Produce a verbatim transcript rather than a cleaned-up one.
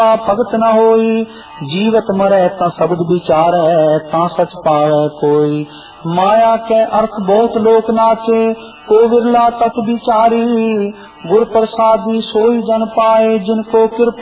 भगत न होई, जीवत मरै ता शब्द विचारै, ता सच पावै कोई। माया के अर्थ बहुत लोक नाचे, को विरला तत् विचारी, गुर प्रसादी सोई जन पाए, जिनको कृपा